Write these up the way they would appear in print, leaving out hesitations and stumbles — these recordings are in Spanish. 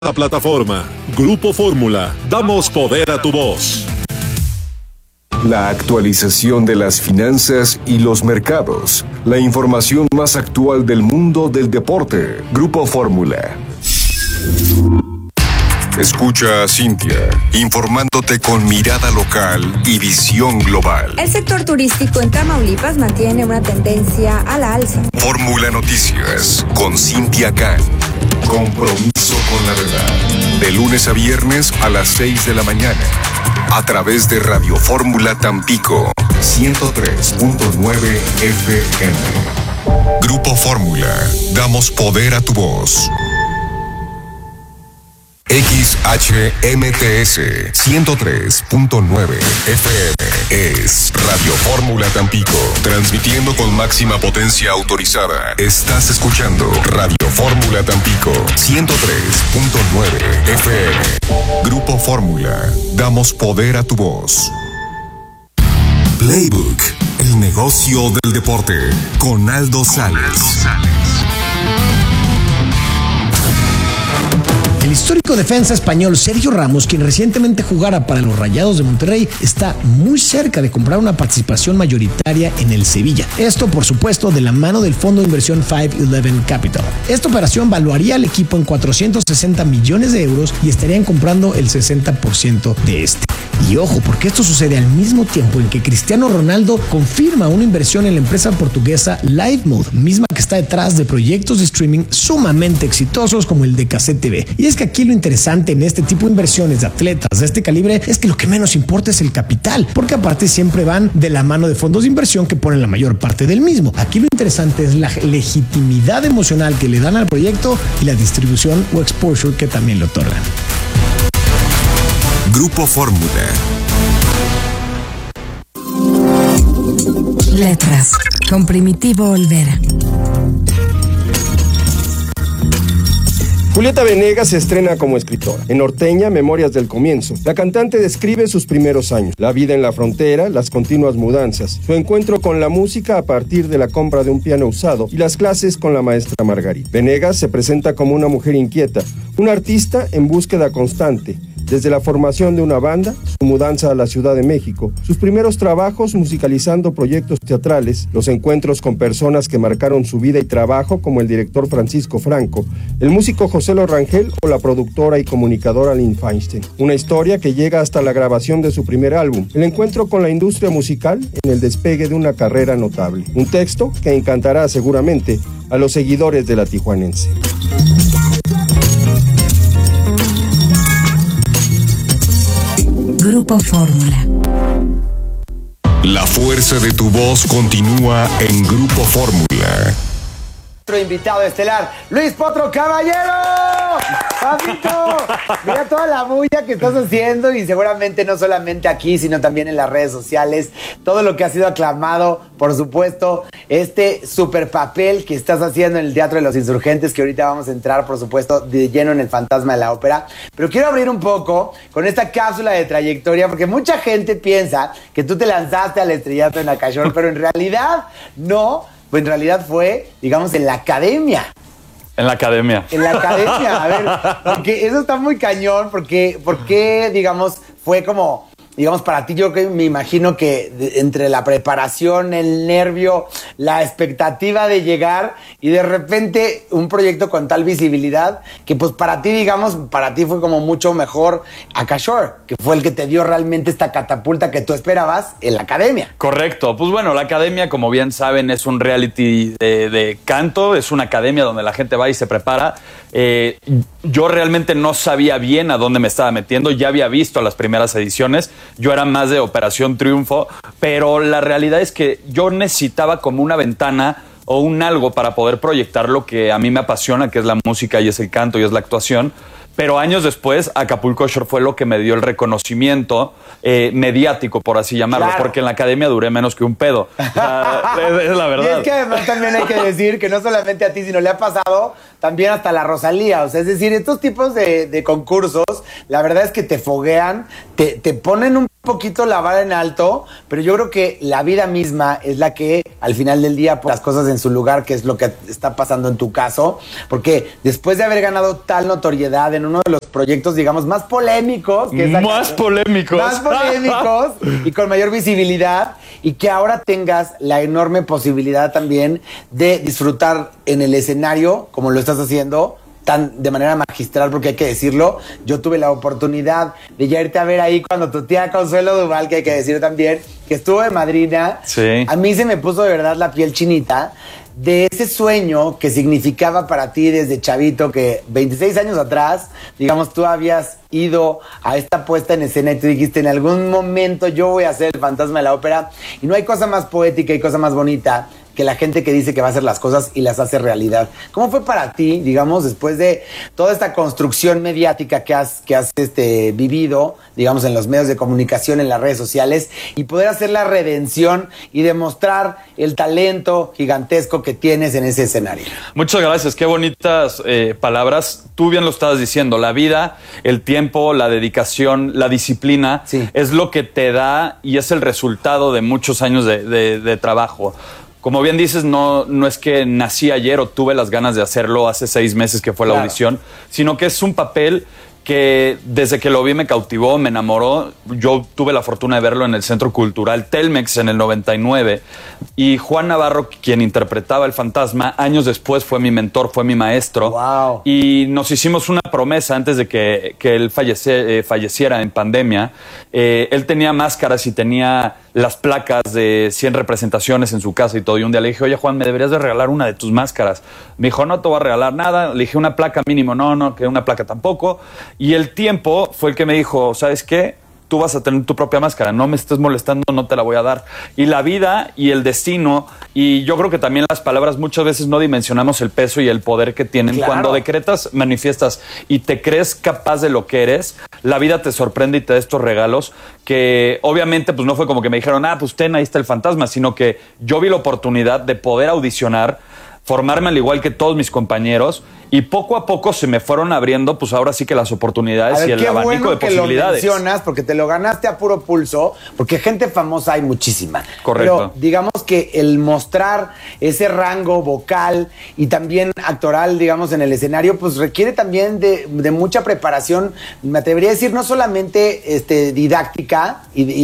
La plataforma Grupo Fórmula, damos poder a tu voz. La actualización de las finanzas y los mercados. La información más actual del mundo del deporte. Grupo Fórmula. Escucha a Cintia, informándote con mirada local y visión global. El sector turístico en Tamaulipas mantiene una tendencia a la alza. Fórmula Noticias, con Cintia Can. Compromiso con la verdad. De lunes a viernes a las 6 de la mañana. A través de Radio Fórmula Tampico, 103.9 FM. Grupo Fórmula, damos poder a tu voz. XHMTS 103.9 FM es Radio Fórmula Tampico, transmitiendo con máxima potencia autorizada. Estás escuchando Radio Fórmula Tampico 103.9 FM. Grupo Fórmula, damos poder a tu voz. Playbook, el negocio del deporte, con Aldo Sales. El histórico defensa español Sergio Ramos, quien recientemente jugara para los Rayados de Monterrey, está muy cerca de comprar una participación mayoritaria en el Sevilla. Esto, por supuesto, de la mano del fondo de inversión 511 Capital. Esta operación valuaría al equipo en 460 millones de euros y estarían comprando el 60% de este. Y ojo, porque esto sucede al mismo tiempo en que Cristiano Ronaldo confirma una inversión en la empresa portuguesa LiveMode, misma que está detrás de proyectos de streaming sumamente exitosos como el de Cassette TV. Y es que aquí lo interesante en este tipo de inversiones de atletas de este calibre es que lo que menos importa es el capital, porque aparte siempre van de la mano de fondos de inversión que ponen la mayor parte del mismo. Aquí lo interesante es la legitimidad emocional que le dan al proyecto y la distribución o exposure que también le otorgan. Grupo Fórmula. Letras, con Primitivo Olvera. Julieta Venegas se estrena como escritora. En Norteña, Memorias del Comienzo, la cantante describe sus primeros años, la vida en la frontera, las continuas mudanzas, su encuentro con la música a partir de la compra de un piano usado y las clases con la maestra Margarita. Venegas se presenta como una mujer inquieta, una artista en búsqueda constante. Desde la formación de una banda, su mudanza a la Ciudad de México, sus primeros trabajos musicalizando proyectos teatrales, los encuentros con personas que marcaron su vida y trabajo como el director Francisco Franco, el músico José Lo Rangel o la productora y comunicadora Lynn Feinstein. Una historia que llega hasta la grabación de su primer álbum, el encuentro con la industria musical en el despegue de una carrera notable. Un texto que encantará seguramente a los seguidores de La Tijuanense. Grupo Fórmula. La fuerza de tu voz continúa en Grupo Fórmula. Nuestro invitado estelar, Luis Potro Caballero. Papito, mira toda la bulla que estás haciendo y seguramente no solamente aquí, sino también en las redes sociales. Todo lo que ha sido aclamado, por supuesto, este super papel que estás haciendo en el Teatro de los Insurgentes, que ahorita vamos a entrar, por supuesto, de lleno en el Fantasma de la Ópera. Pero quiero abrir un poco con esta cápsula de trayectoria, porque mucha gente piensa que tú te lanzaste al estrellato en Acashore, pero en realidad no. Pues en realidad fue, digamos, en la academia. En la academia. En la academia, a ver, porque eso está muy cañón, porque digamos, fue como, digamos, para ti yo me imagino que entre la preparación, el nervio, la expectativa de llegar y de repente un proyecto con tal visibilidad que pues para ti, digamos, para ti fue como mucho mejor Acashore, que fue el que te dio realmente esta catapulta que tú esperabas en la academia. Correcto. Pues bueno, la academia, como bien saben, es un reality de canto, es una academia donde la gente va y se prepara. Yo realmente no sabía bien a dónde me estaba metiendo, ya había visto las primeras ediciones, yo era más de Operación Triunfo, pero la realidad es que yo necesitaba como una ventana o un algo para poder proyectar lo que a mí me apasiona, que es la música y es el canto y es la actuación. Pero años después, Acapulco Shore fue lo que me dio el reconocimiento mediático, por así llamarlo, claro. Porque en la academia duré menos que un pedo. Es la verdad. Y es que además también hay que decir que no solamente a ti, sino le ha pasado también hasta la Rosalía. O sea, es decir, estos tipos de concursos, la verdad es que te foguean, te ponen un poquito la vara en alto, pero yo creo que la vida misma es la que al final del día pone las cosas en su lugar, que es lo que está pasando en tu caso, porque después de haber ganado tal notoriedad en uno de los proyectos, digamos, más polémicos, que es más polémicos y con mayor visibilidad, y que ahora tengas la enorme posibilidad también de disfrutar en el escenario, como lo estás haciendo, de manera magistral, porque hay que decirlo, yo tuve la oportunidad de ya irte a ver ahí cuando tu tía Consuelo Duval, que hay que decir también, que estuvo de madrina. Sí. A mí se me puso de verdad la piel chinita de ese sueño que significaba para ti desde chavito, que 26 años atrás, digamos, tú habías ido a esta puesta en escena y tú dijiste, en algún momento yo voy a ser el fantasma de la ópera, y no hay cosa más poética y cosa más bonita que la gente que dice que va a hacer las cosas y las hace realidad. ¿Cómo fue para ti, digamos, después de toda esta construcción mediática que has vivido, digamos, en los medios de comunicación, en las redes sociales, y poder hacer la redención y demostrar el talento gigantesco que tienes en ese escenario? Muchas gracias, qué bonitas palabras. Tú bien lo estabas diciendo, la vida, el tiempo, la dedicación, la disciplina, sí, es lo que te da y es el resultado de muchos años de trabajo. Como bien dices, no es que nací ayer o tuve las ganas de hacerlo hace 6 meses que fue la audición, sino que es un papel que desde que lo vi me cautivó, me enamoró. Yo tuve la fortuna de verlo en el Centro Cultural Telmex en el 99, y Juan Navarro, quien interpretaba el fantasma, años después fue mi mentor, fue mi maestro. Wow. Y nos hicimos una promesa antes de que él falleciera en pandemia. Él tenía máscaras y tenía las placas de 100 representaciones en su casa y todo, y un día le dije, oye Juan, me deberías de regalar una de tus máscaras. Me dijo, no te voy a regalar nada. Le dije, una placa mínimo, no, que una placa tampoco. Y el tiempo fue el que me dijo, ¿sabes qué? Tú vas a tener tu propia máscara, no me estés molestando, no te la voy a dar. Y la vida y el destino, y yo creo que también las palabras muchas veces no dimensionamos el peso y el poder que tienen. Claro. Cuando decretas, manifiestas y te crees capaz de lo que eres, la vida te sorprende y te da estos regalos que obviamente pues no fue como que me dijeron, pues ahí está el fantasma, sino que yo vi la oportunidad de poder audicionar, formarme al igual que todos mis compañeros, y poco a poco se me fueron abriendo, pues ahora sí que las oportunidades y el abanico de posibilidades. Qué bueno que lo mencionas, porque te lo ganaste a puro pulso, porque gente famosa hay muchísima. Correcto. Pero digamos que el mostrar ese rango vocal y también actoral, digamos, en el escenario, pues requiere también de mucha preparación, me atrevería a decir, no solamente didáctica y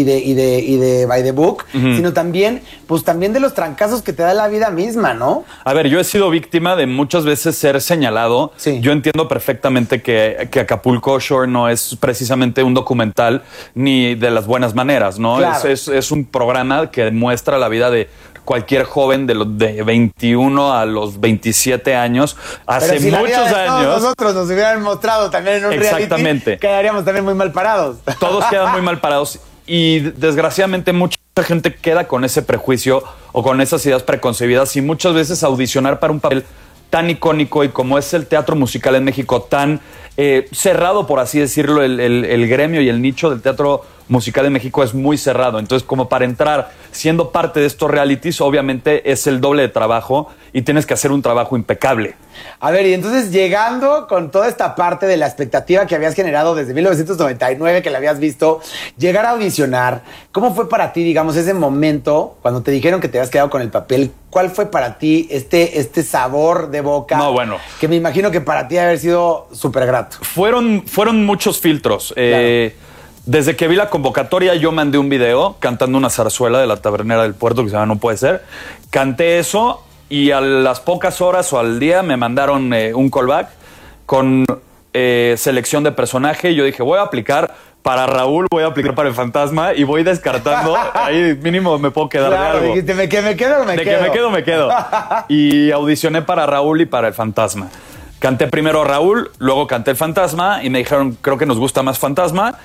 de by the book, sino también, pues también de los trancazos que te da la vida misma, ¿no? A ver, yo he sido víctima de muchas veces ser señalado. Sí. Yo entiendo perfectamente que Acapulco Shore no es precisamente un documental ni de las buenas maneras, ¿no? Claro. Es un programa que muestra la vida de cualquier joven de 21 a los 27 años. Hace si muchos años. Nosotros nos hubieran mostrado también en un reality, quedaríamos también muy mal parados. Todos quedan muy mal parados. Y desgraciadamente mucha gente queda con ese prejuicio o con esas ideas preconcebidas, y muchas veces audicionar para un papel tan icónico y como es el teatro musical en México, tan cerrado, por así decirlo, el gremio y el nicho del teatro musical en México es muy cerrado. Entonces, como para entrar siendo parte de estos realities, obviamente es el doble de trabajo y tienes que hacer un trabajo impecable. A ver, y entonces llegando con toda esta parte de la expectativa que habías generado desde 1999, que la habías visto, llegar a audicionar, ¿cómo fue para ti, digamos, ese momento cuando te dijeron que te habías quedado con el papel? ¿Cuál fue para ti este sabor de boca? No, bueno. Que me imagino que para ti debe haber sido súper grato. Fueron muchos filtros. Claro. Desde que vi la convocatoria, yo mandé un video cantando una zarzuela de La Tabernera del Puerto que se llama No Puede Ser. Canté eso y a las pocas horas o al día me mandaron un callback con selección de personaje. Y yo dije, voy a aplicar para Raúl, voy a aplicar para el fantasma y voy descartando. Ahí mínimo me puedo quedar de algo. Dijiste, ¿me quedo o me quedo? De que me quedo. Y audicioné para Raúl y para el fantasma. Canté primero Raúl, luego canté el fantasma y me dijeron, creo que nos gusta más fantasma.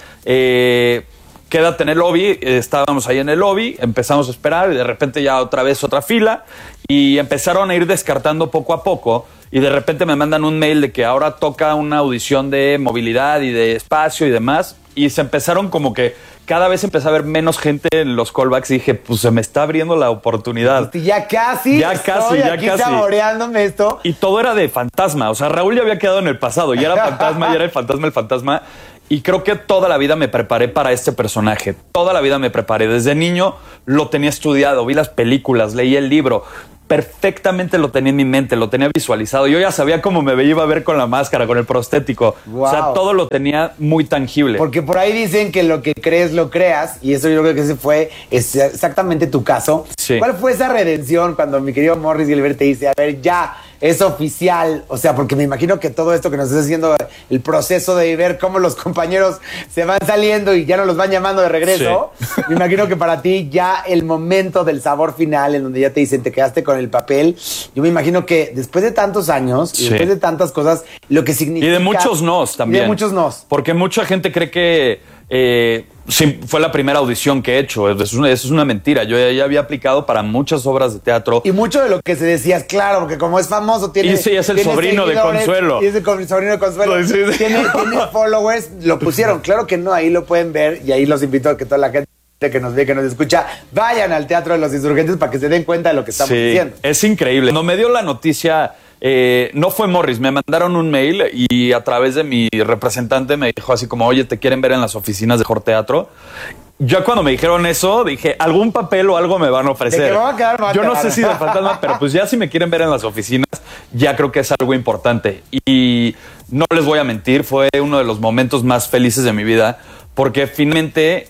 Quédate en el lobby. Estábamos ahí en el lobby, empezamos a esperar y de repente ya otra vez otra fila y empezaron a ir descartando poco a poco y de repente me mandan un mail de que ahora toca una audición de movilidad y de espacio y demás, y se empezaron como que cada vez empezó a haber menos gente en los callbacks y dije, pues se me está abriendo la oportunidad. Ya casi aquí saboreándome esto. Y todo era de fantasma, o sea, Raúl ya había quedado en el pasado y era fantasma y era el fantasma. Y creo que toda la vida me preparé para este personaje. Toda la vida me preparé. Desde niño lo tenía estudiado, vi las películas, leí el libro. Perfectamente lo tenía en mi mente, lo tenía visualizado. Yo ya sabía cómo me iba a ver con la máscara, con el prostético. Wow. O sea, todo lo tenía muy tangible. Porque por ahí dicen que lo que crees, lo creas. Y eso yo creo que ese fue exactamente tu caso. Sí. ¿Cuál fue esa redención cuando mi querido Morris Gilbert te dice, a ver, ya, es oficial? O sea, porque me imagino que todo esto que nos estás haciendo, el proceso de ver cómo los compañeros se van saliendo y ya no los van llamando de regreso, sí. Me imagino que para ti ya el momento del sabor final, en donde ya te dicen, te quedaste con el papel, yo me imagino que después de tantos años y después de tantas cosas, lo que significa... Y de muchos nos también. Y de muchos nos. Porque mucha gente cree que sí, fue la primera audición que he hecho. Eso es una mentira. Yo ya había aplicado para muchas obras de teatro. Y mucho de lo que se decía es claro, porque como es famoso, tiene... Y sí, es el sobrino de Consuelo. Y es el sobrino de Consuelo. Sí, sí. Tiene followers, lo pusieron. Claro que no, ahí lo pueden ver y ahí los invito a que toda la gente que nos ve, que nos escucha, vayan al Teatro de los Insurgentes para que se den cuenta de lo que estamos diciendo. Es increíble. Cuando me dio la noticia, no fue Morris, me mandaron un mail y a través de mi representante me dijo así como, oye, ¿te quieren ver en las oficinas de Mejor Teatro? Yo cuando me dijeron eso, dije, algún papel o algo me van a ofrecer. De que me va a quedar mal. Yo no sé si de fantasma, pero pues ya si me quieren ver en las oficinas, ya creo que es algo importante. Y no les voy a mentir, fue uno de los momentos más felices de mi vida, porque finalmente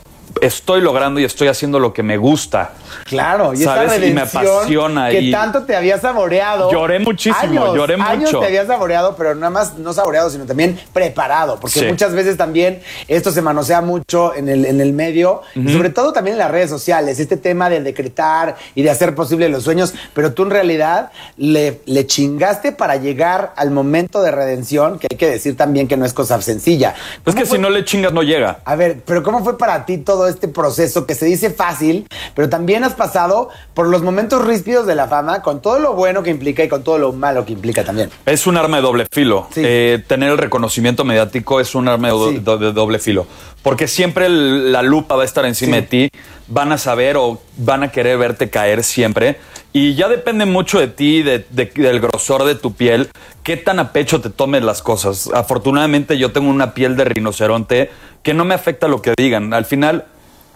estoy logrando y estoy haciendo lo que me gusta. Claro, y ¿sabes? esta redención y me apasiona. que tanto te había saboreado. Lloré muchísimo, lloré mucho. Te había saboreado, pero nada más no saboreado, sino también preparado. Porque sí. Muchas veces también esto se manosea mucho en el medio, y sobre todo también en las redes sociales. Este tema de decretar y de hacer posible los sueños, pero tú en realidad le chingaste para llegar al momento de redención, que hay que decir también que no es cosa sencilla. Es que si no le chingas, no llega. A ver, pero ¿cómo fue para ti todo este proceso que se dice fácil, pero también has pasado por los momentos ríspidos de la fama, con todo lo bueno que implica y con todo lo malo que implica también? Es un arma de doble filo. Sí. Tener el reconocimiento mediático es un arma Sí. de doble filo. Porque siempre la lupa va a estar encima Sí. de ti, van a saber o van a querer verte caer siempre. Y ya depende mucho de ti, del grosor de tu piel, qué tan a pecho te tomes las cosas. Afortunadamente yo tengo una piel de rinoceronte que no me afecta lo que digan. Al final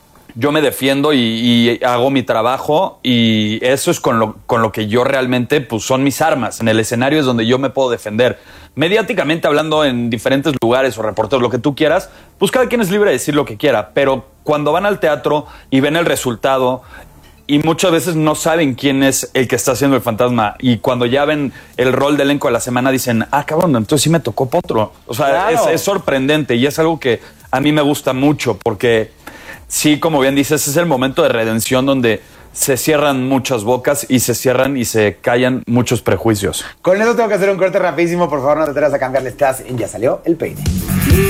yo me defiendo y hago mi trabajo, y eso es con lo que yo realmente, pues son mis armas. En el escenario es donde yo me puedo defender. Mediáticamente hablando en diferentes lugares o reporteros, lo que tú quieras, pues cada quien es libre de decir lo que quiera. Pero cuando van al teatro y ven el resultado, y muchas veces no saben quién es el que está haciendo el fantasma, y cuando ya ven el rol de elenco de la semana dicen, ah, cabrón, entonces sí me tocó potro. O sea, Claro. es sorprendente, y es algo que a mí me gusta mucho, porque sí, como bien dices, es el momento de redención donde se cierran muchas bocas y se cierran y se callan muchos prejuicios. Con eso tengo que hacer un corte rapidísimo. Por favor, no te atrevas a cambiarle. Estás en Ya Salió el Peine.